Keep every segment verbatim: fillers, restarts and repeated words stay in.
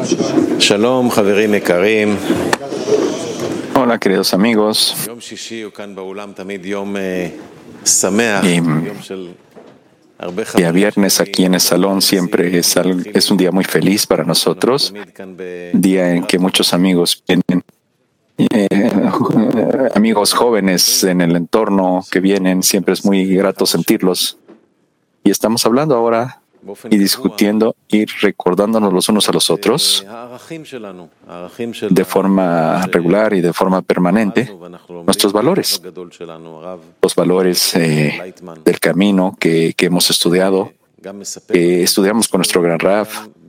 Shalom, חברים יקרים. Hola, queridos amigos. יום שישי הוא כאן באולם תמיד יום שמח, Y יום של הרבה día חברים. viernes aquí en el salón siempre es, al- es un día muy feliz para nosotros, día en que muchos amigos vienen, eh, amigos jóvenes en el entorno que vienen, siempre es muy grato sentirlos. Y estamos hablando ahora y discutiendo y recordándonos los unos a los otros de forma regular y de forma permanente nuestros valores, los valores eh, del camino que, que hemos estudiado, que estudiamos con nuestro gran Rav,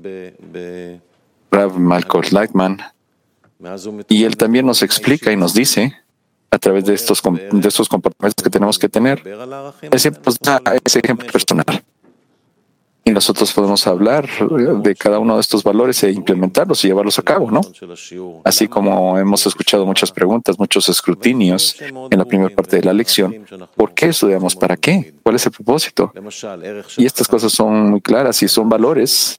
Rav Malcolm Lightman, y él también nos explica y nos dice a través de estos, de estos comportamientos que tenemos que tener, él siempre nos da ese ejemplo personal. Y nosotros podemos hablar de cada uno de estos valores e implementarlos y llevarlos a cabo, ¿no? Así como hemos escuchado muchas preguntas, muchos escrutinios en la primera parte de la lección. ¿Por qué estudiamos? ¿Para qué? ¿Cuál es el propósito? Y estas cosas son muy claras y son valores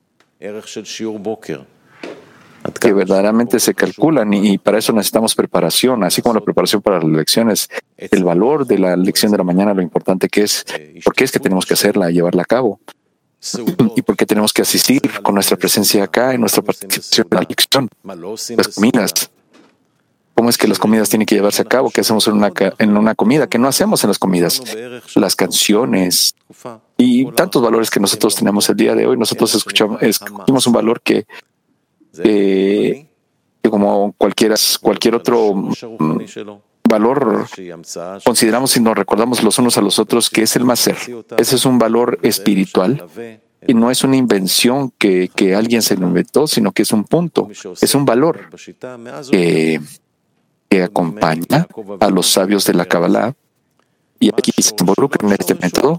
que verdaderamente se calculan y para eso necesitamos preparación, así como la preparación para las lecciones, el valor de la lección de la mañana, lo importante que es, por qué es que tenemos que hacerla, llevarla a cabo. ¿Y por qué tenemos que asistir con nuestra presencia acá en nuestra participación en la lección? Las comidas. ¿Cómo es que las comidas tienen que llevarse a cabo? ¿Qué hacemos en una, en una comida? ¿Qué no hacemos en las comidas? Las canciones y tantos valores que nosotros tenemos el día de hoy. Nosotros escuchamos, escuchamos un valor que, eh, que como cualquiera, cualquier otro mm, valor, consideramos y nos recordamos los unos a los otros que es el Maser. Ese es un valor espiritual y no es una invención que, que alguien se lo inventó, sino que es un punto, es un valor que, que acompaña a los sabios de la Kabbalah y aquí se involucra en este método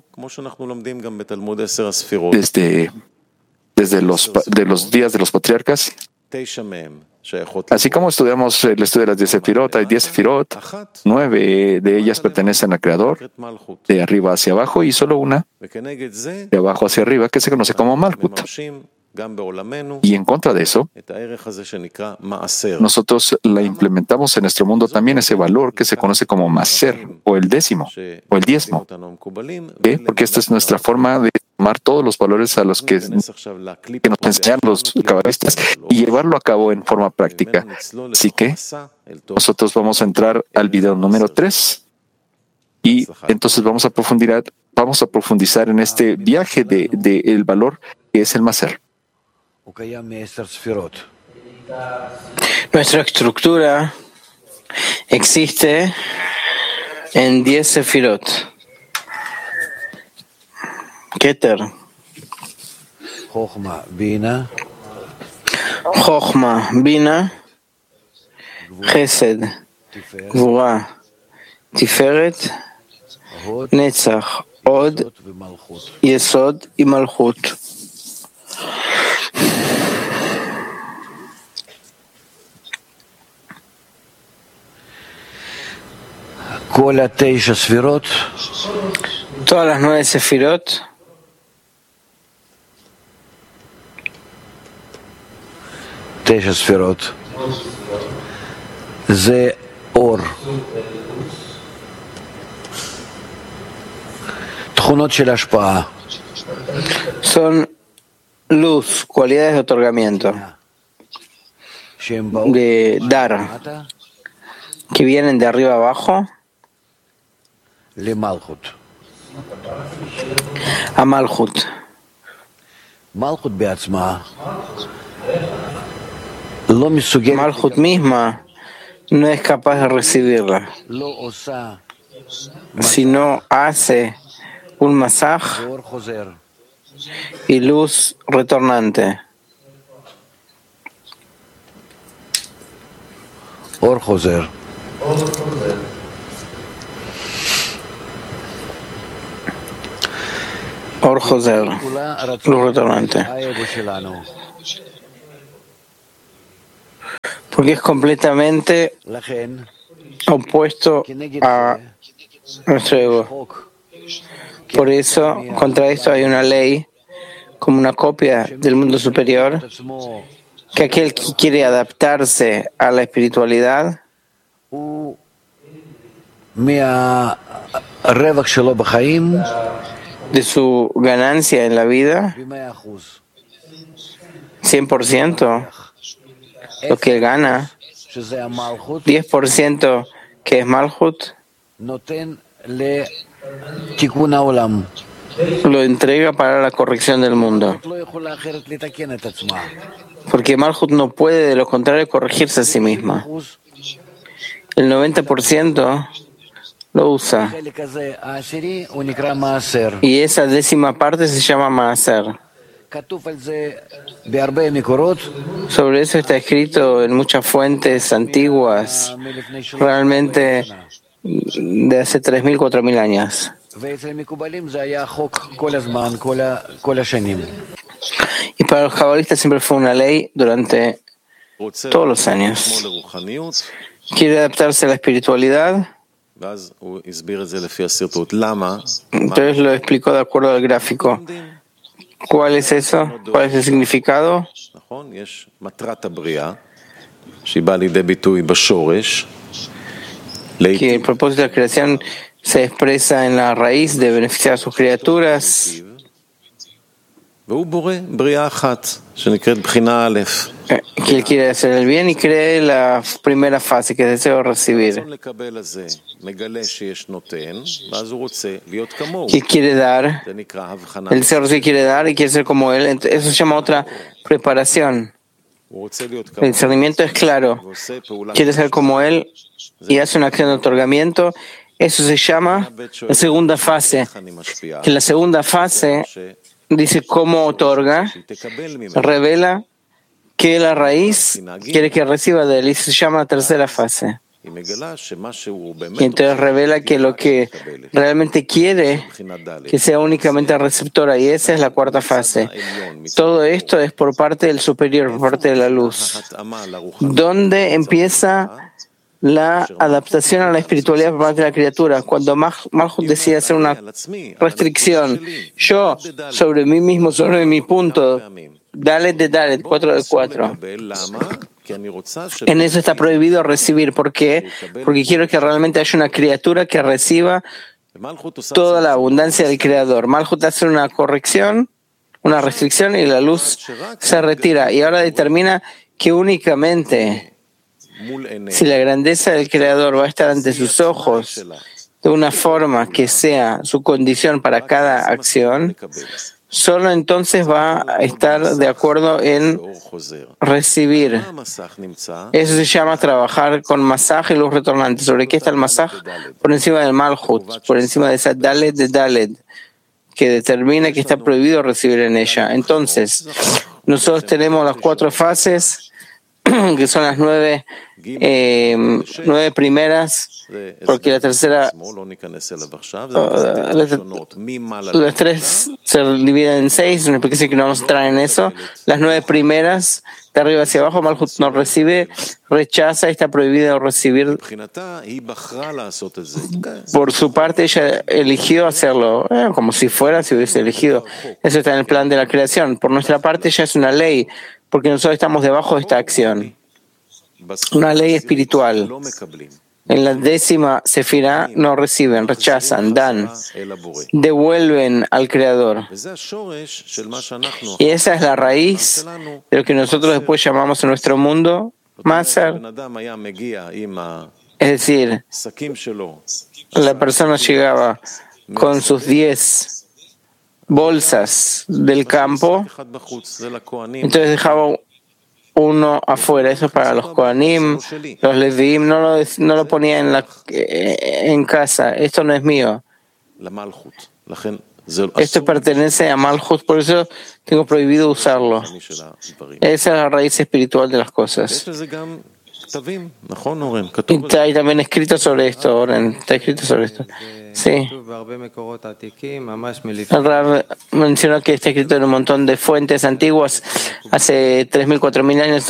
desde, desde los, de los días de los patriarcas. Así como estudiamos el estudio de las diez sefirot, hay diez sefirot, nueve de ellas pertenecen al Creador, de arriba hacia abajo, y solo una de abajo hacia arriba, que se conoce como Malkut. Y en contra de eso, nosotros la implementamos en nuestro mundo también ese valor que se conoce como Maser, o el décimo, o el diezmo. ¿Sí? Porque esta es nuestra forma de tomar todos los valores a los que, que nos enseñan los cabalistas y llevarlo a cabo en forma práctica. Así que nosotros vamos a entrar al video número tres y entonces vamos a profundizar, vamos a profundizar en este viaje de, de el valor que es el Maser. Nuestra estructura existe en diez sefirot. Keter, Chochma, Bina, Chesed, Gvura, Tiferet, Netzach, Od, Yesod y Malchut. Todas las nueve sefirot תשע ספירות זה אור, תכונות של השפעה, son luz, cualidades de otorgamiento, de dar, que vienen de arriba abajo למלכות. a Malchut. מלכות בעצמה לא מסוגלת, Malchut misma no es capaz de recibirla, לא עושה sino hace un masaj אור חוזר. y luz retornante. אור חוזר. Or Joser, luz retornante. Porque es completamente opuesto a nuestro ego. Por eso, contra esto hay una ley, como una copia del mundo superior, que aquel que quiere adaptarse a la espiritualidad הוא מהרווח שלו בחיים de su ganancia en la vida, ב-מאה אחוז. cien por ciento lo que él gana, שזה המלכות, diez por ciento que es Malhut, נותן לתיקון העולם. lo entrega para la corrección del mundo. לא יכולה אחרת לתקן את עצמה. Porque Malhut no puede, de lo contrario, corregirse a sí misma. אחוז, El noventa por ciento lo usa. החלק הזה העשירי הוא נקרא מעשר. Y esa décima parte se llama Maaser. כתוב על זה בהרבה מקורות. Sobre eso está escrito en muchas fuentes antiguas, מלפני שלוש realmente de hace tres mil, cuatro mil años. ואצל המקובלים זה היה חוק כל הזמן, כל ה- כל השנים. Y para los cabalistas siempre fue una ley durante רוצה todos los años. עצמו לרוחניות, Quiere adaptarse a la espiritualidad, ואז הוא הסביר את זה לפי הסרטוט. למה? entonces lo explicó de acuerdo al gráfico. ¿Cuál es eso? ¿Cuál es el significado? נכון? יש מטרת הבריאה, שהיא באה לידי ביטוי בשורש. Que el propósito de la creación se expresa en la raíz de beneficiar a sus criaturas. והוא בורא בריאה אחת, שנקראת בחינה א'. Que él quiere hacer el bien y cree la primera fase, que es deseo recibir. הרצון לקבל הזה מגלה שיש נותן, ואז הוא רוצה להיות כמוהו. Que quiere dar, זה נקרא הבחנה. el deseo recibir quiere dar y quiere ser como él. Entonces, eso se llama otra preparación. הוא רוצה להיות El כמוהו. discernimiento es claro. ועושה פעולה. Quiere ser como él y hace una acción de otorgamiento. Eso se llama la segunda fase. איך אני משפיע? Que la segunda fase dice cómo otorga, שהיא תקבל ממנו. revela que la raíz quiere que reciba de él y se llama la tercera fase. היא מגלה שמה שהוא באמת Y entonces revela que lo que realmente quiere que sea únicamente receptora, y esa es la cuarta fase. Todo esto es por parte del superior, por parte de la luz. ¿Dónde empieza la adaptación a la espiritualidad por parte de la criatura? Cuando Mah- Malhut decide hacer una restricción, yo sobre mí mismo, sobre mi punto, Dalet de Dalet, cuatro de cuatro. En eso está prohibido recibir. ¿Por qué? Porque quiero que realmente haya una criatura que reciba toda la abundancia del Creador. Malhut hace una corrección, una restricción, y la luz se retira. Y ahora determina que únicamente si la grandeza del Creador va a estar ante sus ojos de una forma que sea su condición para cada acción, solo entonces va a estar de acuerdo en recibir. Eso se llama trabajar con masaje y luz retornante. ¿Sobre qué está el masaje? Por encima del Malhut, por encima de esa Dalet de Dalet, que determina que está prohibido recibir en ella. Entonces, nosotros tenemos las cuatro fases, que son las nueve, eh, nueve primeras, porque la tercera, las tres se dividen en seis, una explicación que no vamos a entrar en eso. Las nueve primeras, de arriba hacia abajo, Malhut no recibe, rechaza y está prohibido recibir. Por su parte, ella eligió hacerlo, eh, como si fuera, si hubiese elegido. Eso está en el plan de la creación. Por nuestra parte, ya es una ley, porque nosotros estamos debajo de esta acción. Una ley espiritual. En la décima sefirá no reciben, rechazan, dan, devuelven al Creador. Y esa es la raíz de lo que nosotros después llamamos en nuestro mundo Maaser. Es decir, la persona llegaba con sus diez bolsas del campo, entonces dejaba uno afuera. Eso es para los Kohanim, los Leviim, no lo, no lo ponía en, la, en casa. Esto no es mío. Esto pertenece a Malhut, por eso tengo prohibido usarlo. Esa es la raíz espiritual de las cosas. Y está ahí también escrito sobre esto, Oren. Está escrito sobre esto. Sí. El Rab mencionó que está escrito en un montón de fuentes antiguas, hace tres mil, cuatro mil años.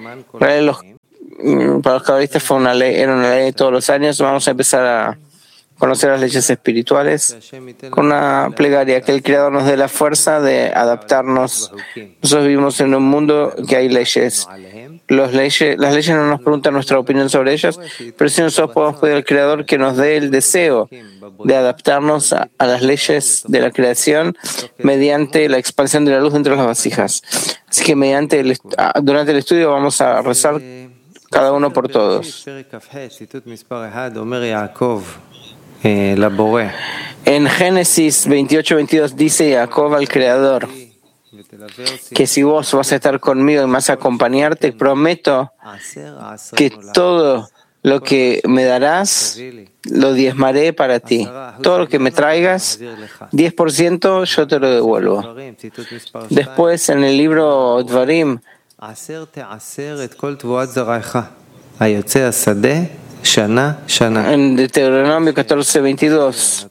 Para los, para los cabalistas fue una ley, era una ley de todos los años. Vamos a empezar a conocer las leyes espirituales, con una plegaria, que el Creador nos dé la fuerza de adaptarnos. Nosotros vivimos en un mundo que hay leyes. Los leyes las leyes no nos preguntan nuestra opinión sobre ellas, pero si nosotros podemos pedir al Creador que nos dé el deseo de adaptarnos a, a las leyes de la creación mediante la expansión de la luz dentro de las vasijas. Así que mediante el, durante el estudio vamos a rezar cada uno por todos. En Génesis veintiocho veintidós dice Jacob al Creador que si vos vas a estar conmigo y vas a acompañarte, prometo que todo lo que me darás lo diezmaré para ti. Todo lo que me traigas, diez por ciento yo te lo devuelvo. Después en el libro Dvarim, en Deuteronomio catorce veintidós,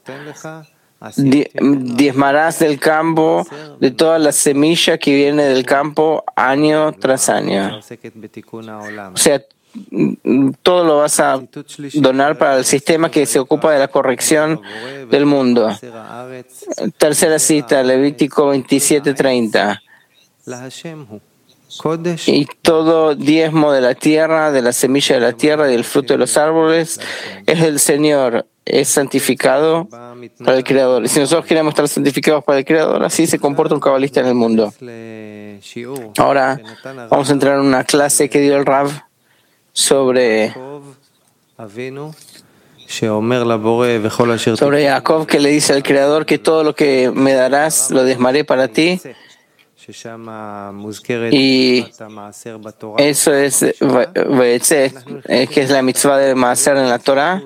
diezmarás del campo de toda la semilla que viene del campo año tras año. O sea, todo lo vas a donar para el sistema que se ocupa de la corrección del mundo. Tercera cita, Levítico veintisiete treinta. Y todo diezmo de la tierra, de la semilla de la tierra y del fruto de los árboles es del Señor, es santificado para el Creador. Y si nosotros queremos estar santificados para el Creador, así se comporta un cabalista en el mundo. Ahora vamos a entrar en una clase que dio el Rav sobre sobre Jacob, que le dice al Creador que todo lo que me darás lo diezmaré para ti. Y eso es eh, que es la mitzvah de Maaser en la Torah.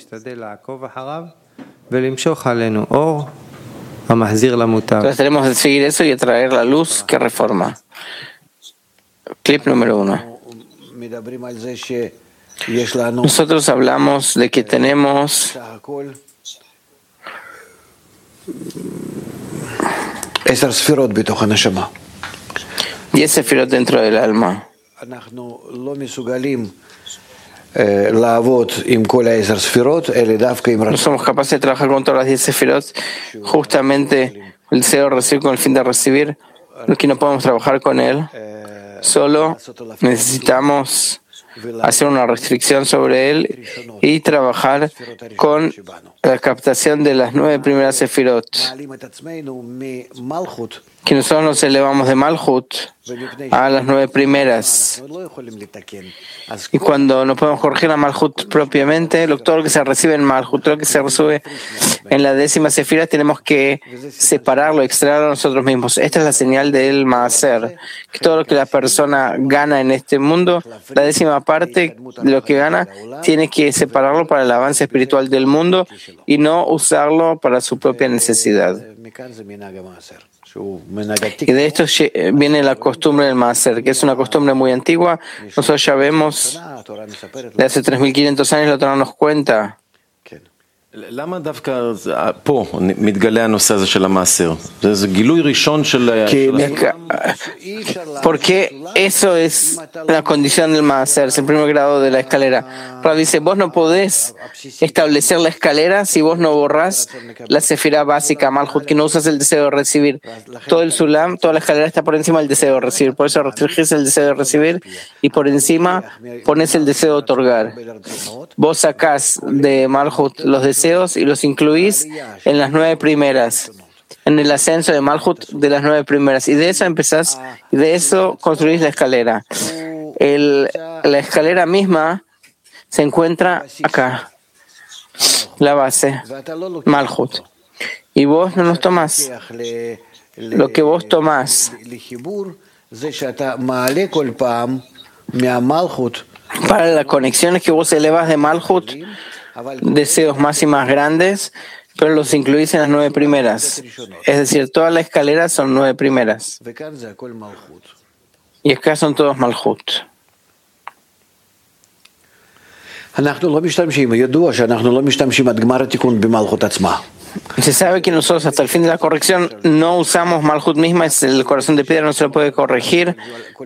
Entonces tenemos que seguir eso y atraer la luz que reforma. Clip número uno. Nosotros hablamos de que tenemos diez sefirot dentro del alma. No somos capaces de trabajar con todas las diez sefirot, justamente el deseo de recibir con el fin de recibir, que no podemos trabajar con él. Solo necesitamos hacer una restricción sobre él y trabajar con la captación de las nueve primeras sefirot. Que nosotros nos elevamos de Malhut a las nueve primeras. Y cuando no podemos corregir la Malhut propiamente, todo lo que se recibe en Malhut, todo lo que se recibe en la décima sefira, tenemos que separarlo, extraerlo nosotros mismos. Esta es la señal del Maaser, que todo lo que la persona gana en este mundo, la décima parte de lo que gana, tiene que separarlo para el avance espiritual del mundo y no usarlo para su propia necesidad. Y de esto viene la costumbre del Maaser, que es una costumbre muy antigua. Nosotros ya vemos, de hace tres mil quinientos años, la Torah nos cuenta. למה דווקא פה מתגלה הנושא הזה של המעשר? זה גילוי ראשון של... Porque eso es la condición del Maaser, es el primer grado de la escalera. Rav dice, vos no podés establecer la escalera si vos no borrás la sefirá básica, Malhut, que no usas el deseo de recibir. Todo el Sulam, toda la escalera está por encima del deseo de recibir. Por eso restringís el deseo de recibir y por encima pones el deseo de otorgar. Vos sacás de Malhut los deseos y los incluís en las nueve primeras, en el ascenso de Malhut de las nueve primeras, y de eso empezás, y de eso construís la escalera. El, la escalera misma se encuentra acá, la base, Malhut, y vos no los tomás. Lo que vos tomás para la conexión es que vos elevas de Malhut deseos más y más grandes, pero los incluís en las nueve primeras. Es decir, toda la escalera son nueve primeras. Y acá son todos Malhut. Se sabe que nosotros hasta el fin de la corrección no usamos Malhut misma, es el corazón de piedra, no se lo puede corregir.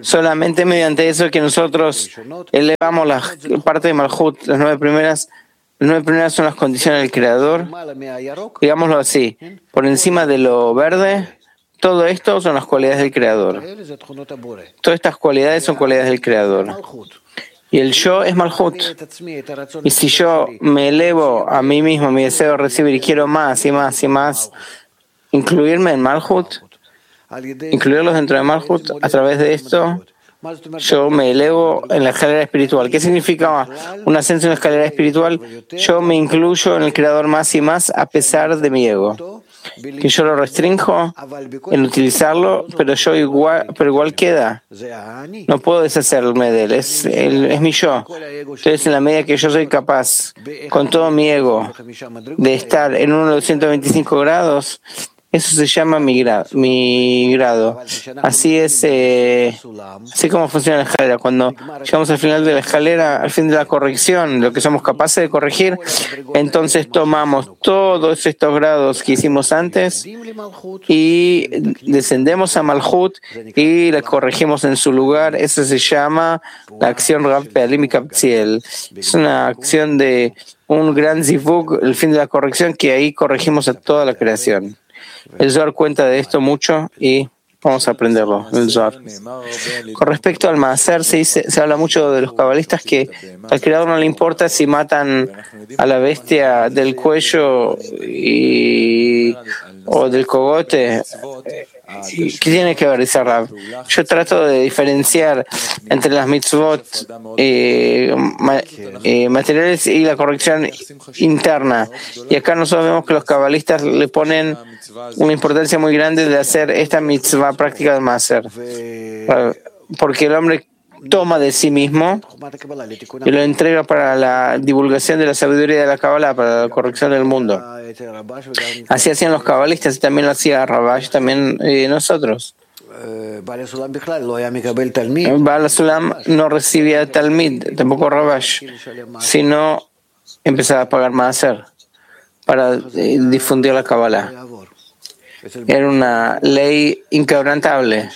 Solamente mediante eso que nosotros elevamos la parte de Malhut, las nueve primeras, Las nueve primeras son las condiciones del Creador, digámoslo así, por encima de lo verde, todo esto son las cualidades del Creador. Todas estas cualidades son cualidades del Creador. Y el yo es Malhut. Y si yo me elevo a mí mismo, mi deseo de recibir y quiero más y más y más, incluirme en Malhut, incluirlos dentro de Malhut, a través de esto, yo me elevo en la escalera espiritual. ¿Qué significa un ascenso en la escalera espiritual? Yo me incluyo en el Creador más y más a pesar de mi ego. Que yo lo restrinjo en utilizarlo, pero yo igual, pero igual queda. No puedo deshacerme de él, es, él, es mi yo. Entonces, en la medida que yo soy capaz, con todo mi ego, de estar en uno de los ciento veinticinco grados, eso se llama mi, gra mi grado. Así es, eh, así como funciona la escalera. Cuando llegamos al final de la escalera, al fin de la corrección, lo que somos capaces de corregir, entonces tomamos todos estos grados que hicimos antes y descendemos a Malhut y la corregimos en su lugar. Eso se llama la acción Rav Pealim y Kapziel. Es una acción de un gran zivug, el fin de la corrección, que ahí corregimos a toda la creación. El Zohar cuenta de esto mucho y vamos a aprenderlo. El Zohar. Con respecto al Maaser, se, dice, se habla mucho de los cabalistas que al Creador no le importa si matan a la bestia del cuello y, o del cogote. ¿Qué tiene que ver ese Rab? Yo trato de diferenciar entre las mitzvot eh, ma, eh, materiales y la corrección interna. Y acá nosotros vemos que los cabalistas le ponen una importancia muy grande de hacer esta mitzvah práctica del Maaser. Porque el hombre toma de sí mismo y lo entrega para la divulgación de la sabiduría de la Kabbalah, para la corrección del mundo. Así hacían los cabalistas y también lo hacía Rabash, también eh, nosotros. Baal Sulam no recibía Talmid, tampoco Rabash, sino empezaba a pagar Maaser para eh, difundir la Kabbalah. Era una ley inquebrantable.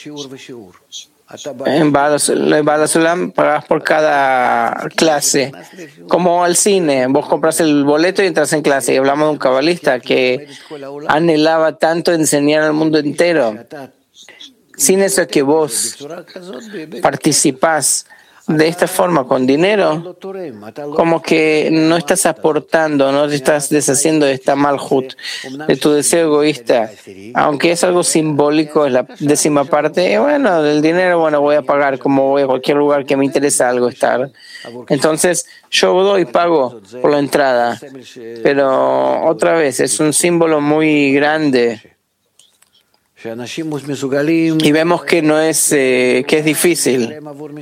En Baal Sulam pagabas por cada clase, como al cine. Vos compras el boleto y entras en clase. Y hablamos de un cabalista que anhelaba tanto enseñar al mundo entero. Sin eso que vos participás de esta forma con dinero, como que no estás aportando, no te estás deshaciendo de esta malhut, de tu deseo egoísta, aunque es algo simbólico, es la décima parte. Bueno, del dinero, bueno, voy a pagar como voy a cualquier lugar que me interesa algo estar. Entonces yo doy pago por la entrada, pero otra vez es un símbolo muy grande. Y vemos que no es eh, que es difícil.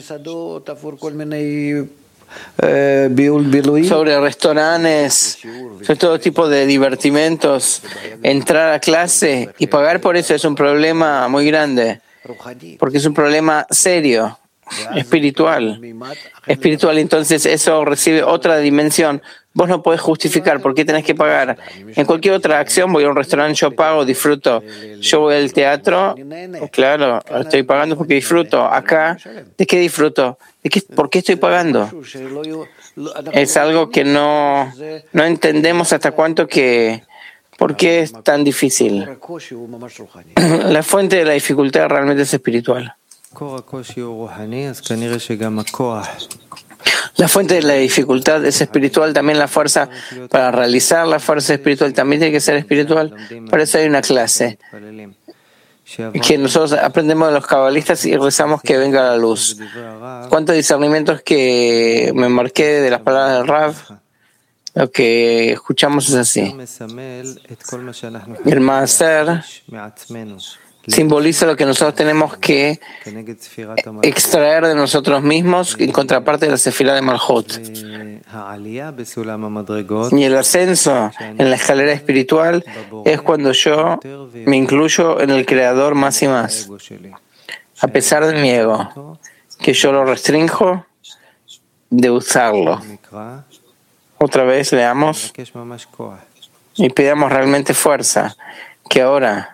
Sobre restaurantes, sobre todo tipo de divertimentos, entrar a clase y pagar por eso es un problema muy grande, porque es un problema serio, espiritual. Espiritual, entonces eso recibe otra dimensión. Vos no podés justificar por qué tenés que pagar. En cualquier otra acción, voy a un restaurante, yo pago, disfruto. Yo voy al teatro, claro, estoy pagando porque disfruto. Acá, ¿de qué disfruto? ¿De qué, ¿Por qué estoy pagando? Es algo que no, no entendemos hasta cuánto que... ¿Por qué es tan difícil? La fuente de la dificultad realmente es espiritual. La fuente de la dificultad es espiritual, también la fuerza para realizar la fuerza espiritual también tiene que ser espiritual. Por eso hay una clase que nosotros aprendemos de los cabalistas y rezamos que venga la luz. ¿Cuántos discernimientos que me marqué de las palabras del Rav? Lo que escuchamos es así. El Maaser simboliza lo que nosotros tenemos que extraer de nosotros mismos en contraparte de la Sefirá de Malhut. Y el ascenso en la escalera espiritual es cuando yo me incluyo en el Creador más y más, a pesar de mi ego, que yo lo restrinjo de usarlo. Otra vez leamos y pidamos realmente fuerza, que ahora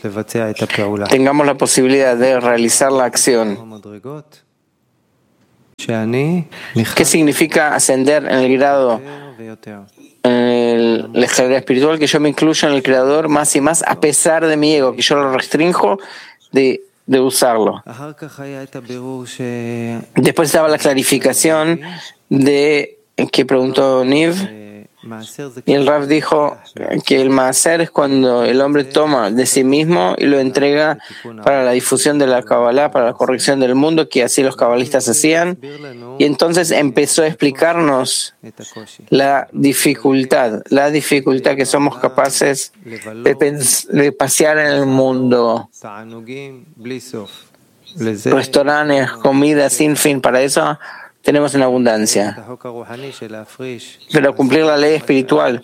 tengamos la posibilidad de realizar la acción ¿Qué significa ascender en el grado, en el, la escalera espiritual? Que yo me incluyo en el Creador más y más a pesar de mi ego, que yo lo restrinjo de, de usarlo. Después estaba la clarificación de que preguntó Niv. Y el Rav dijo que el Maaser es cuando el hombre toma de sí mismo y lo entrega para la difusión de la Kabbalah, para la corrección del mundo, que así los kabalistas hacían. Y entonces empezó a explicarnos la dificultad, la dificultad que somos capaces de, pens- de pasear en el mundo. Restaurantes, comida sin fin, para eso tenemos en abundancia. Pero cumplir la ley espiritual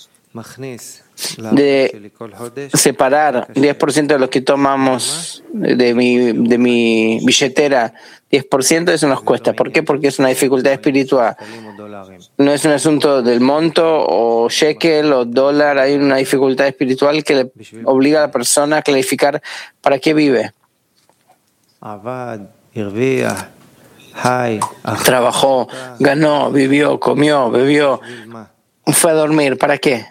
de separar diez por ciento de lo que tomamos de mi, de mi billetera, diez por ciento, eso nos cuesta. ¿Por qué? Porque es una dificultad espiritual. No es un asunto del monto o shekel o dólar, hay una dificultad espiritual que le obliga a la persona a clarificar para qué vive. Trabajó, ganó, vivió, comió, bebió, fue a dormir. ¿Para qué?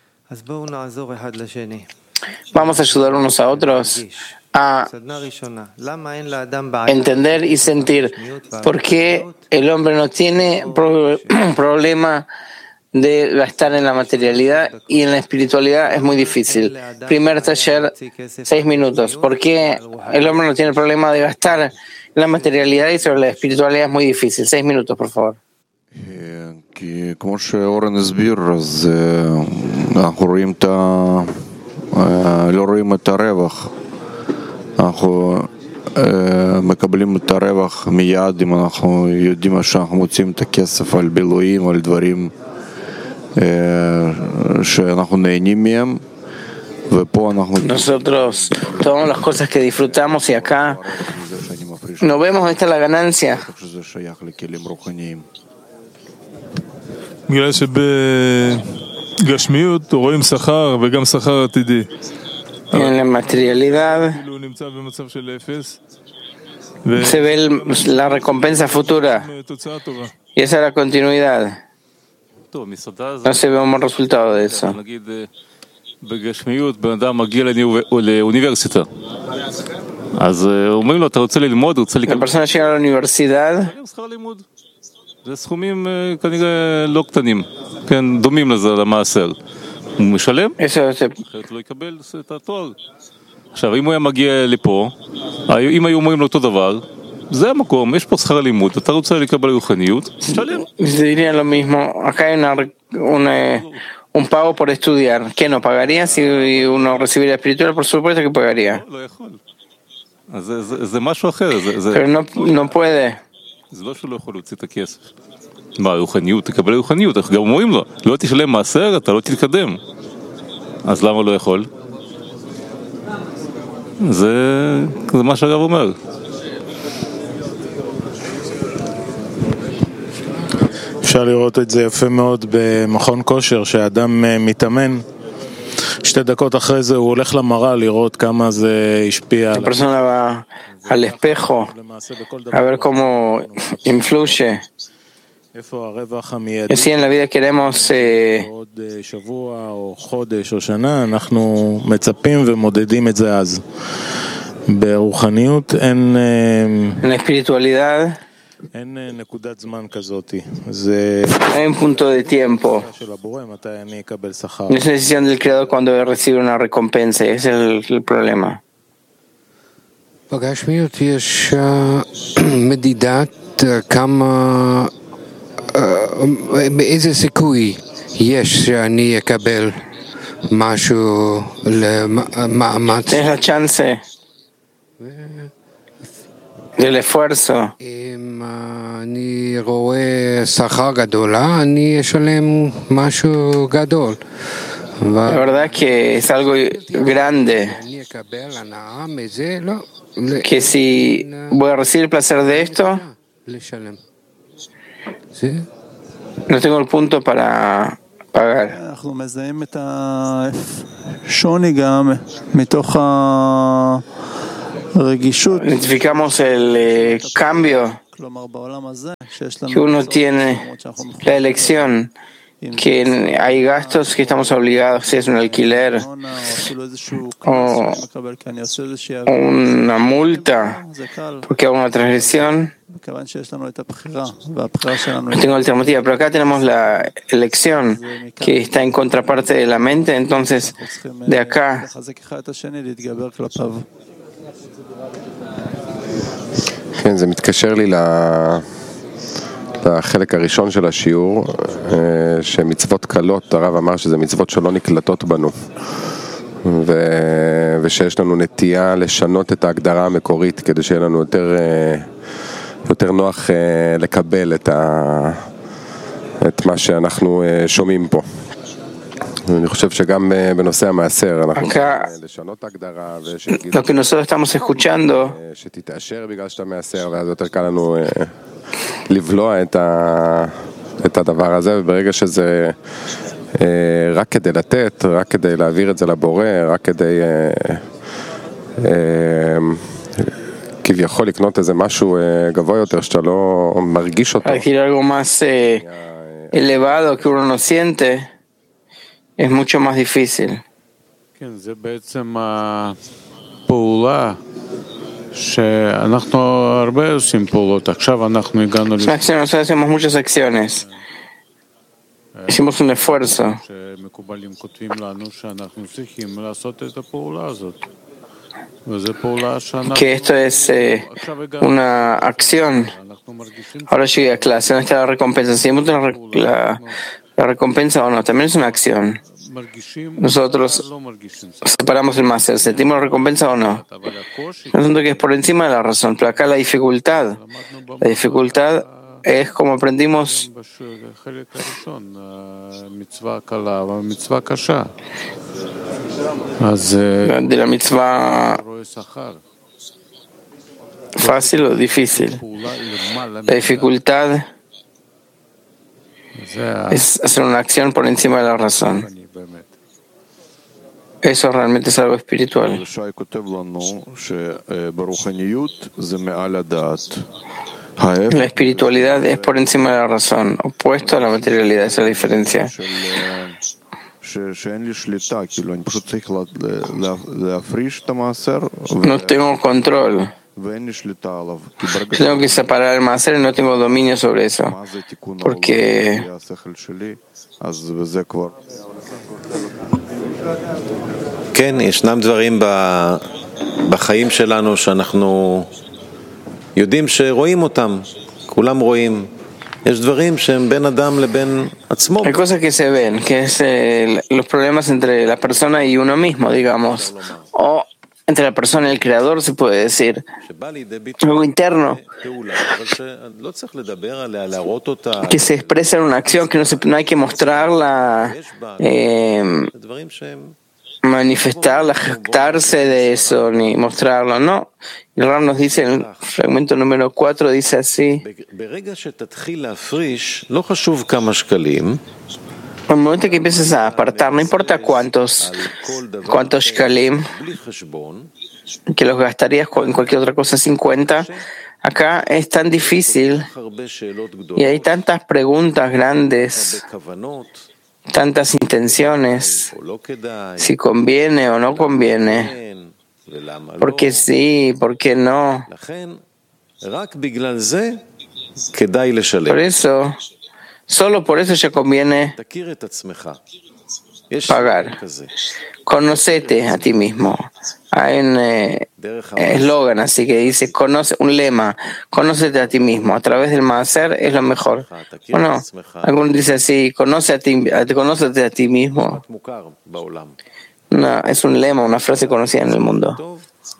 Vamos a ayudar unos a otros a entender y sentir por qué el hombre no tiene pro- problema de gastar en la materialidad y en la espiritualidad es muy difícil. Primer taller, seis minutos. ¿Por qué el hombre no tiene problema de gastar la materialidad y sobre la espiritualidad es muy difícil? Seis minutos, por favor. כי כמו שאורן הסביר, אז אנחנו רואים את ה... לא רואים את הרווח. אנחנו מקבלים את הרווח מיד אם אנחנו יודעים שאנחנו מוצאים את הכסף על בילויים, על דברים שאנחנו נהנים מהם. Nosotros tomamos las cosas que disfrutamos y acá no vemos dónde está la ganancia. בגלל שבגשמיות רואים שכר וגם שכר עתידי. En la materialidad הוא נמצא במצב של אפס. se ve el, la recompensa futura y esa es la continuidad. No se ve un resultado de eso. בגשמיות בן אדם מגיע לאוניברסיטה, אז אומרים לו, אתה רוצה ללמוד, רוצה לקבל... La persona llega a la universidad. שכר לימוד. זה סכומים כנראה לא קטנים, כן, דומים לזה, למעשר. הוא משלם, אחרת לא יקבל את התואר. עכשיו, אם הוא היה מגיע לפה, אם היו אומרים לו אותו דבר, זה המקום, יש פה שכר לימוד, אתה רוצה לקבל רוחניות, משלם. Diría lo mismo, acá hay una, una, un pago por estudiar. ¿Qué no pagaría si uno recibiera espiritual? Por supuesto que pagaría. לא יכול. אז זה משהו אחר. Pero no, no puede. זה לא שהוא לא יכול להוציא את הכסף. מה, רוחניות, תקבל רוחניות, אנחנו גם אומרים לו, לא תשלם מעשר, אתה לא תתקדם. אז למה לא יכול? זה, זה מה שהרב אומר. אפשר לראות את זה יפה מאוד במכון כושר, שהאדם מתאמן, שתי דקות אחרי זה הוא הולך למראה לראות כמה זה השפיע. La persona va al espejo a ver cómo influye. Y si en la vida queremos eh, עוד שבוע או חודש או שנה, אנחנו מצפים ומודדים את זה אז. ברוחניות אין en la espiritualidad אין נקודת זמן כזאת. זה hay un punto de tiempo. של הבורא, מתי אני אקבל שכר. No es decisión del creador cuando recibe una recompensa, ese es el, el problema. בגשמיות יש מדידת כמה, באיזה סיכוי יש שאני אקבל משהו למאמץ. Es la chance del esfuerzo. אם אני רואה שכר גדול, אני אשלם משהו גדול. La verdad que es algo grande, אני אקבל הנאה מזה, לא. que si voy a recibir el placer de esto, no tengo el punto para pagar. אנחנו מזהים את השוני גם מתוך הרגישות. Identificamos el eh, cambio que uno tiene la elección, que hay gastos que estamos obligados, si es un alquiler o una multa porque hago una transgresión, no tengo alternativa, pero acá tenemos la elección que está en contraparte de la mente, entonces de acá כן, זה מתקשר לי לחלק הראשון של השיעור, שמצוות קלות, הרב אמר שזה מצוות שלא נקלטות בנו, ושיש לנו נטייה לשנות את ההגדרה המקורית כדי שיהיה לנו יותר, יותר נוח לקבל את, ה, את מה שאנחנו שומעים פה. אני חושב שגם בנושא המעשר אנחנו לשנות הגדרה lo que nosotros estamos escuchando שתתאשר בגלל שאתה מעשר, ואז יותר קל לנו לבלוע את ה את הדבר הזה, וברגע שזה רק כדי לתת, רק כדי להעביר את זה לבורא, רק כדי כביכול לקנות איזה משהו גבוה יותר שאתה לא מרגיש אותו, algo más elevado que uno no siente, es mucho más difícil. כן, זה בעצם הפעולה שאנחנו הרבה עושים פעולות. עכשיו אנחנו הגענו nosotros hacemos muchas acciones. Hicimos un esfuerzo. שמקובלים כותבים לנו שאנחנו צריכים לעשות את הפעולה הזאת. וזו פעולה שאנחנו que esto es eh, una acción. Ahora llegué a clase, ¿dónde está la recompensa? Si hemos la, la, la recompensa o no, también es una acción. Nosotros separamos el máster, ¿sentimos la recompensa o no? No siento que es por encima de la razón, pero acá la dificultad, la dificultad es como aprendimos de la mitzvah fácil o difícil. La dificultad es hacer una acción por encima de la razón. Eso realmente es algo espiritual. La espiritualidad es por encima de la razón, opuesto a la materialidad, esa es la diferencia. No tengo control. Tengo que separar el máser y no tengo dominio sobre eso. Porque כן, ישנם דברים בחיים שלנו שאנחנו יודעים שרואים אותם, כולם רואים. יש דברים שהם בין אדם לבין עצמו. Hay cosas que se ven, que es eh, los problemas entre la persona y uno mismo, digamos, o entre la persona y el creador, se puede decir, algo interno, que se expresa en una acción, que no, se, no hay que mostrarla, eh, manifestarla, jactarse de eso, ni mostrarlo, no. El Ram nos dice en el fragmento número cuatro, dice así: al momento que empieces a apartar, no importa cuántos, cuántos shkalim, que los gastarías en cualquier otra cosa sin cuenta, acá es tan difícil y hay tantas preguntas grandes, tantas intenciones, si conviene o no conviene, por qué sí, por qué no. Por eso, solo por eso ya conviene pagar. Conócete a ti mismo. Hay un eslogan eh, así que dice, conoce, un lema, conócete a ti mismo. A través del maaser es lo mejor. Bueno, algunos dicen así, conoce a ti, conócete a ti mismo. No, es un lema, una frase conocida en el mundo.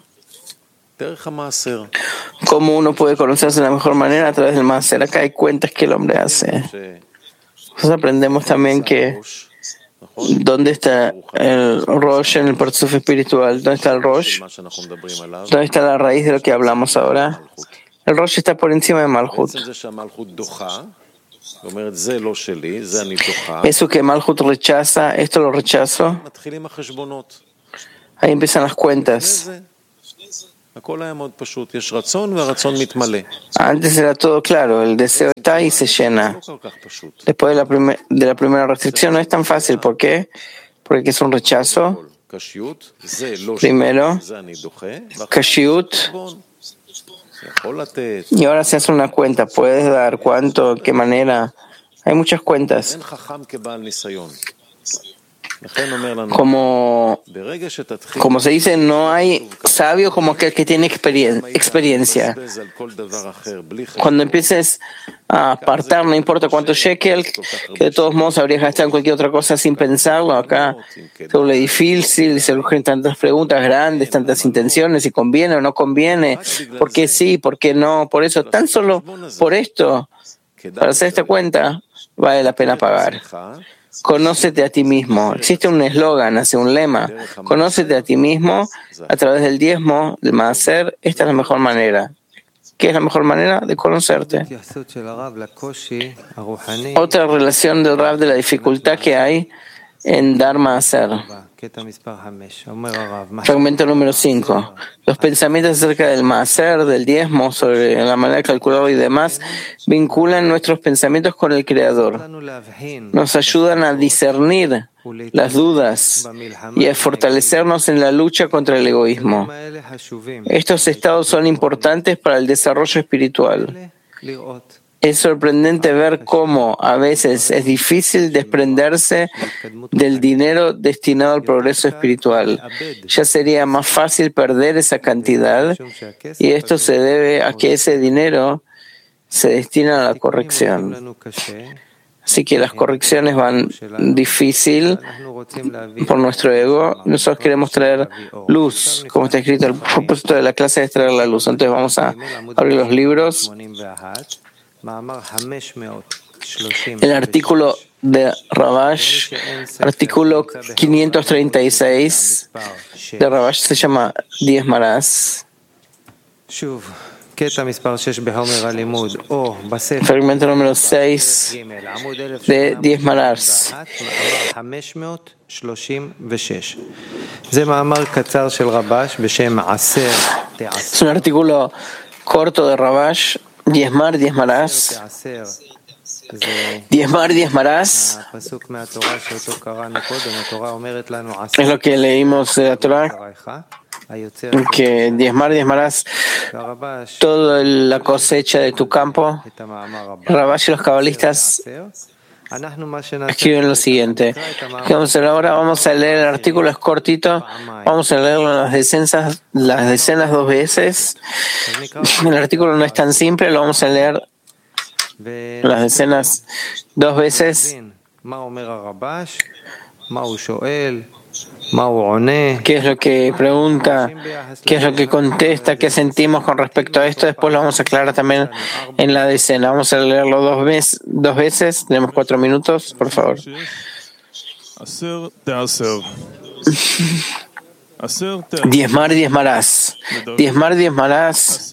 ¿Cómo uno puede conocerse de la mejor manera? A través del maaser. Acá hay cuentas que el hombre hace. Nosotros aprendemos también que ¿dónde está el Rosh en el Parzuf espiritual? ¿Dónde está el Rosh? ¿Dónde está la raíz de lo que hablamos ahora? El Rosh está por encima de Malhut. Eso que Malhut rechaza, esto lo rechazo. Ahí empiezan las cuentas. Antes era todo claro, el deseo está y se llena. Después de la, primer, de la primera restricción no es tan fácil. ¿Por qué? Porque es un rechazo. Primero, kashiut. Y ahora se hace una cuenta. ¿Puedes dar cuánto? ¿Qué manera? Hay muchas cuentas. Como, como se dice, no hay sabio como aquel que tiene experien- experiencia. Cuando empieces a apartar, no importa cuánto shekel, que de todos modos habrías gastado en cualquier otra cosa sin pensarlo, acá se vuelve difícil, se surgen tantas preguntas grandes, tantas intenciones, si conviene o no conviene, por qué sí, por qué no, por eso, tan solo por esto, para hacer esta cuenta, vale la pena pagar. Conócete a ti mismo. Existe un eslogan, hace un lema. Conócete a ti mismo a través del diezmo, del maaser. Esta es la mejor manera. ¿Qué es la mejor manera? De conocerte. Otra relación del Rav de la dificultad que hay en dar maaser. Fragmento número cinco. Los pensamientos acerca del maaser, del diezmo, sobre la manera de calcularlo y demás, vinculan nuestros pensamientos con el Creador. Nos ayudan a discernir las dudas y a fortalecernos en la lucha contra el egoísmo. Estos estados son importantes para el desarrollo espiritual. Es sorprendente ver cómo a veces es difícil desprenderse del dinero destinado al progreso espiritual. Ya sería más fácil perder esa cantidad y esto se debe a que ese dinero se destina a la corrección. Así que las correcciones van difícil por nuestro ego. Nosotros queremos traer luz, como está escrito. El propósito de la clase es traer la luz. Entonces vamos a abrir los libros. El artículo de Ravash, artículo quinientos treinta y seis de Ravash, se llama Diez Marás. Fragmento número seis de Diez Marás. Es un artículo corto de Ravash. Diezmar, diezmarás. Diezmar, diezmarás. Es lo que leímos de la Torah, que diezmar, diezmarás toda la cosecha de tu campo. Rabash y los cabalistas escriben lo siguiente. ¿Qué vamos a hacer ahora? Vamos a leer el artículo, es cortito. Vamos a leerlo las decenas, las decenas dos veces. El artículo no es tan simple, lo vamos a leer las decenas dos veces. ¿Qué es lo que pregunta? ¿Qué es lo que contesta? ¿Qué sentimos con respecto a esto? Después lo vamos a aclarar también en la decena. Vamos a leerlo dos veces. Dos veces. Tenemos cuatro minutos, por favor. Diezmar, diezmarás. Diezmar, diezmarás.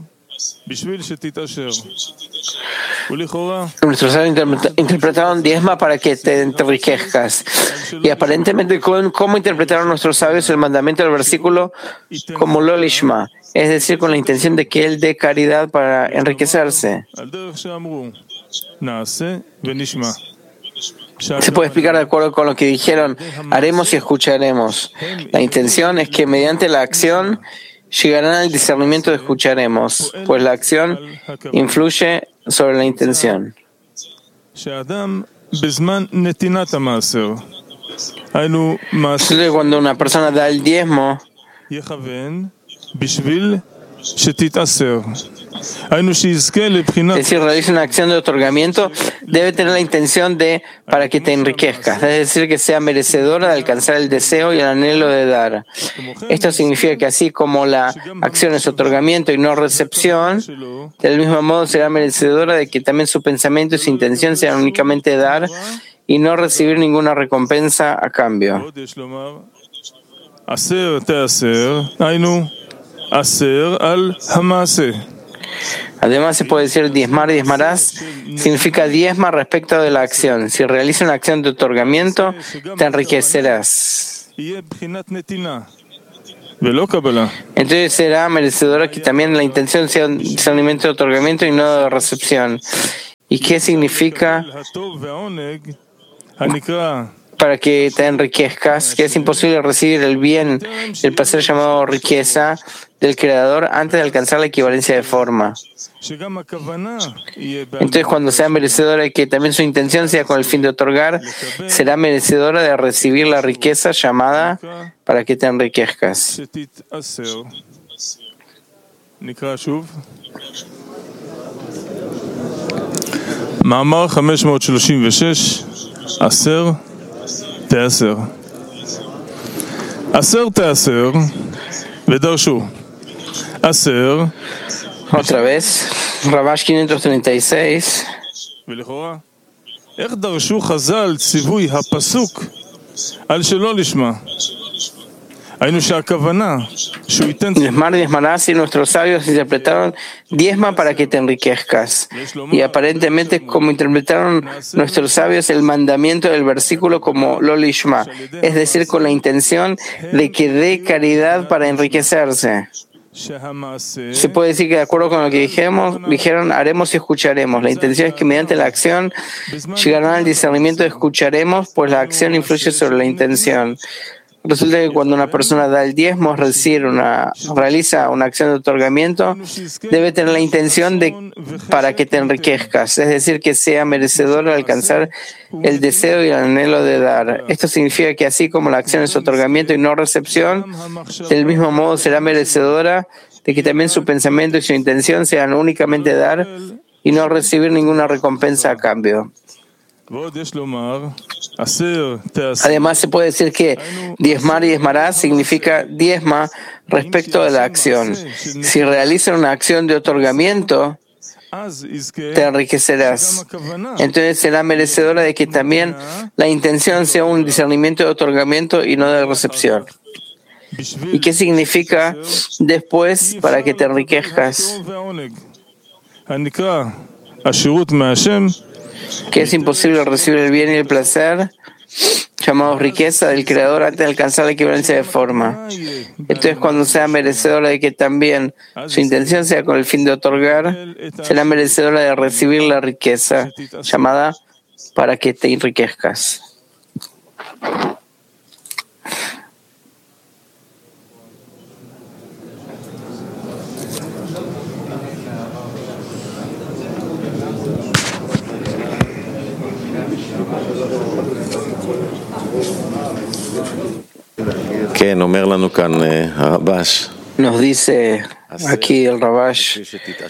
Nuestros sabios interpretaron diezma para que te enriquezcas. Y aparentemente, ¿cómo interpretaron nuestros sabios el mandamiento del versículo? Como lo lishma, es decir, con la intención de que él dé caridad para enriquecerse. Se puede explicar de acuerdo con lo que dijeron, haremos y escucharemos. La intención es que mediante la acción llegarán al discernimiento de escucharemos, pues la acción influye sobre la intención. Cuando una persona da el diezmo, es decir, realiza una acción de otorgamiento, debe tener la intención de para que te enriquezcas, es decir, que sea merecedora de alcanzar el deseo y el anhelo de dar. Esto significa que así como la acción es otorgamiento y no recepción, del mismo modo será merecedora de que también su pensamiento y su intención sean únicamente dar y no recibir ninguna recompensa a cambio. Además, se puede decir diezmar, diezmarás, significa diezma respecto de la acción. Si realizas una acción de otorgamiento, te enriquecerás. Entonces será merecedora que también la intención sea un discernimiento de otorgamiento y no de recepción. ¿Y qué significa para que te enriquezcas? Que es imposible recibir el bien, el placer llamado riqueza del Creador antes de alcanzar la equivalencia de forma. Entonces, cuando sea merecedora de que también su intención sea con el fin de otorgar, será merecedora de recibir la riqueza llamada para que te enriquezcas. מאמר חמש מאות שלושים ושש, עשר תעשר. עשר תעשר, ודרשו. עשר. Otra vez, Ravash quinientos treinta y seis. ולכאורה, איך דרשו חז"ל ציווי הפסוק על שלא לשמה? היינו שהכוונה שהוא ייתן... Diezmar, diezmarás, y nuestros sabios interpretaron diezma para que te enriquezcas. Y aparentemente, como interpretaron nuestros sabios el mandamiento del versículo como lo lishma, es decir, con la intención de que dé caridad para enriquecerse. Se puede decir que de acuerdo con lo que dijimos, dijeron haremos y escucharemos. La intención es que mediante la acción llegarán al discernimiento de escucharemos, pues la acción influye sobre la intención. Resulta que cuando una persona da el diezmo, es decir, una, realiza una acción de otorgamiento, debe tener la intención de para que te enriquezcas, es decir, que sea merecedor de alcanzar el deseo y el anhelo de dar. Esto significa que así como la acción es otorgamiento y no recepción, del mismo modo será merecedora de que también su pensamiento y su intención sean únicamente dar y no recibir ninguna recompensa a cambio. Además, se puede decir que diezmar y diezmarás significa diezma respecto de la acción. Si realizas una acción de otorgamiento, te enriquecerás. Entonces será merecedora de que también la intención sea un discernimiento de otorgamiento y no de recepción. ¿Y qué significa después para que te enriquezcas? Que es imposible recibir el bien y el placer, llamados riqueza del Creador, antes de alcanzar la equivalencia de forma. Entonces, cuando sea merecedora de que también su intención sea con el fin de otorgar, será merecedora de recibir la riqueza, llamada para que te enriquezcas. Nos dice aquí el Ravash,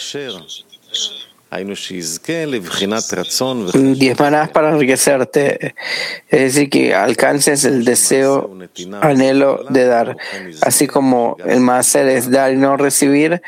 diezmarás para enriquecerte, es decir, que alcances el deseo, anhelo de dar, así como el maaser es dar y no recibir.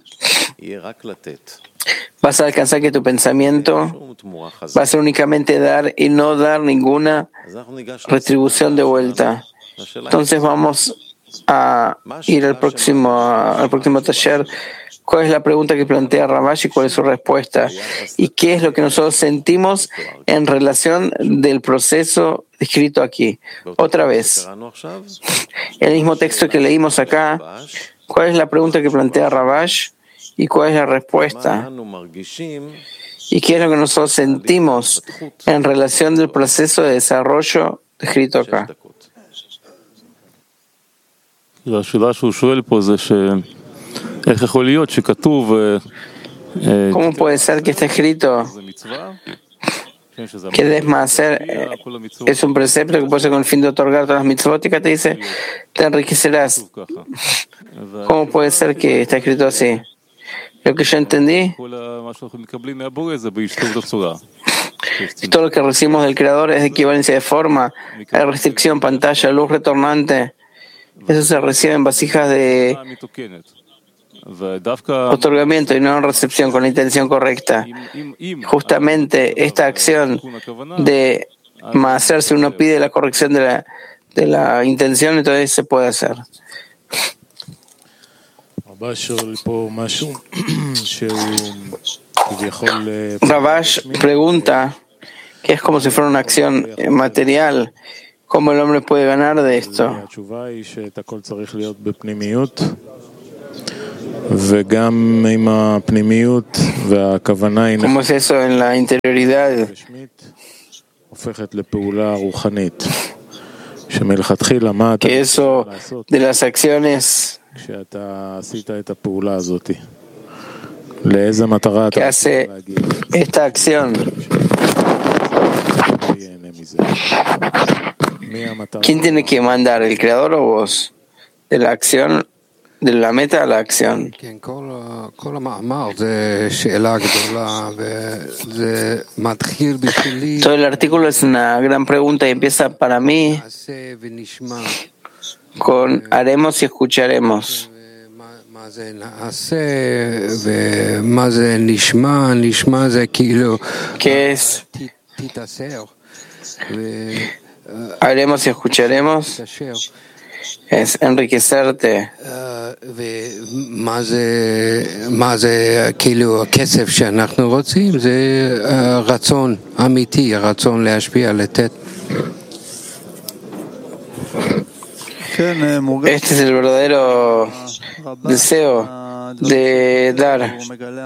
Vas a alcanzar que tu pensamiento va a ser únicamente dar y no dar ninguna retribución de vuelta. Entonces vamos a ir al próximo, al próximo taller. ¿Cuál es la pregunta que plantea Ravash y cuál es su respuesta? ¿Y qué es lo que nosotros sentimos en relación del proceso descrito aquí? Otra vez, el mismo texto que leímos acá, ¿cuál es la pregunta que plantea Ravash y cuál es la respuesta? ¿Y qué es lo que nosotros sentimos en relación del proceso de desarrollo descrito acá? ¿Cómo puede ser que está escrito que desmacer es un precepto que puede ser con el fin de otorgar todas las mitzvot? Y acá te dice, te enriquecerás. ¿Cómo puede ser que está escrito así? Lo que yo entendí, todo lo que recibimos del Creador es de equivalencia de forma, hay restricción, pantalla, luz retornante. Eso se recibe en vasijas de otorgamiento y no en recepción, con la intención correcta. Justamente esta acción de maaser, si uno pide la corrección de la, de la intención, entonces se puede hacer. Ravash pregunta que es como si fuera una acción material, ¿Cómo el hombre puede ganar de esto? ¿Cómo es eso en la interioridad? Que eso de las acciones que hace esta acción. ¿Quién tiene que mandar, el creador o vos? De la acción, de la meta a la acción. Todo el artículo es una gran pregunta y empieza para mí con haremos y escucharemos. ¿Qué es? Haremos y escucharemos. Es enriquecerte. Este es el verdadero deseo de dar.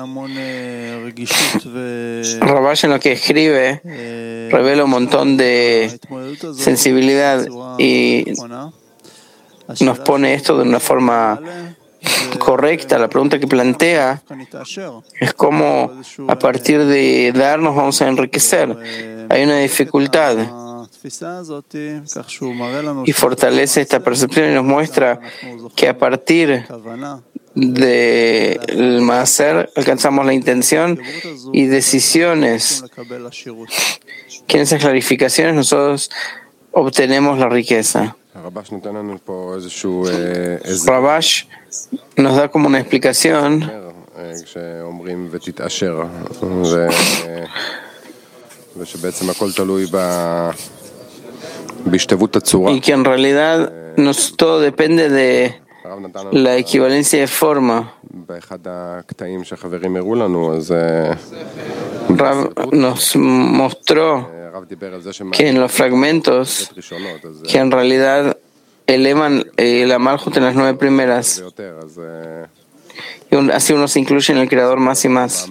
Rabash en lo que escribe revela un montón de sensibilidad y nos pone esto de una forma correcta. La pregunta que plantea es cómo a partir de dar nos vamos a enriquecer. Hay una dificultad y fortalece esta percepción y nos muestra que a partir del Maaser alcanzamos la intención y decisiones, que en esas clarificaciones nosotros obtenemos la riqueza. Rabash nos da como una explicación y que en realidad nos, todo depende de la equivalencia de forma. Rav nos mostró que en los fragmentos que en realidad elevan eh, la Malhut en las nueve primeras y un, así uno se incluye en el creador más y más.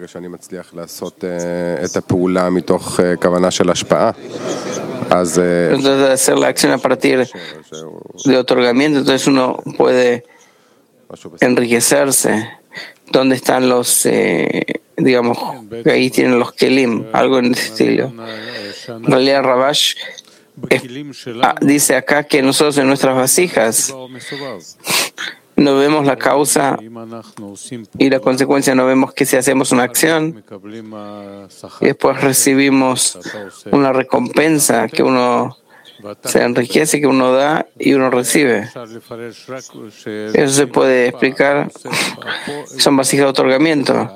Entonces de hacer la acción a partir de otorgamiento, entonces uno puede enriquecerse. ¿Dónde están los, eh, digamos, ahí tienen los kelim, algo en ese estilo? En realidad Rabash es, ah, dice acá que nosotros en nuestras vasijas no vemos la causa y la consecuencia, no vemos que si hacemos una acción y después recibimos una recompensa, que uno se enriquece, que uno da y uno recibe. Eso se puede explicar, son vasijas de otorgamiento,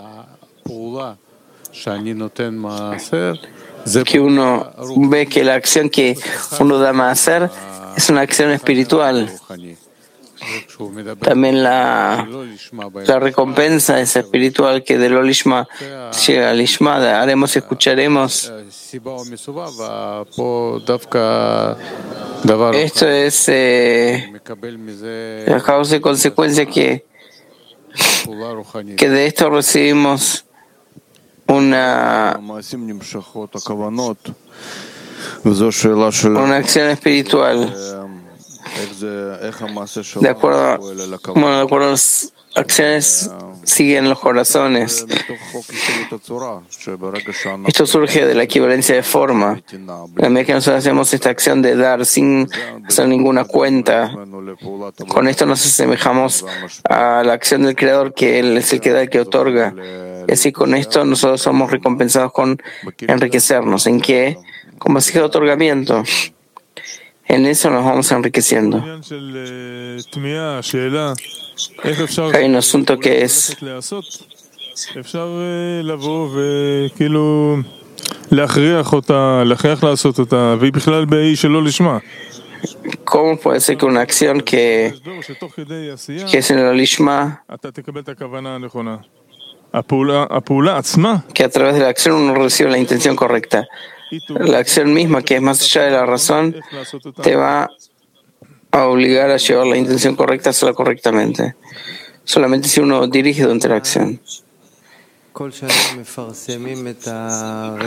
que uno ve que la acción que uno da más hacer es una acción espiritual. También la, la recompensa es espiritual, que de lo lishma llega al lishma, haremos y escucharemos. Esto es eh, la causa y consecuencia que, que de esto recibimos una, una acción espiritual. De acuerdo, bueno, de acuerdo a las acciones siguen los corazones. Esto surge de la equivalencia de forma. La medida que nosotros hacemos esta acción de dar sin hacer ninguna cuenta, con esto nos asemejamos a la acción del Creador, que Él es el que da, el que otorga. Y así con esto nosotros somos recompensados con enriquecernos. ¿En qué? Con vasija de otorgamiento. En eso nos vamos enriqueciendo. Hay un asunto que es ¿cómo puede ser que una acción que, que es en el lishma, que a través de la acción uno recibe la intención correcta? La acción misma, que es más allá de la razón, te va a obligar a llevar la intención correcta a hacerla correctamente. Solamente si uno dirige durante la acción.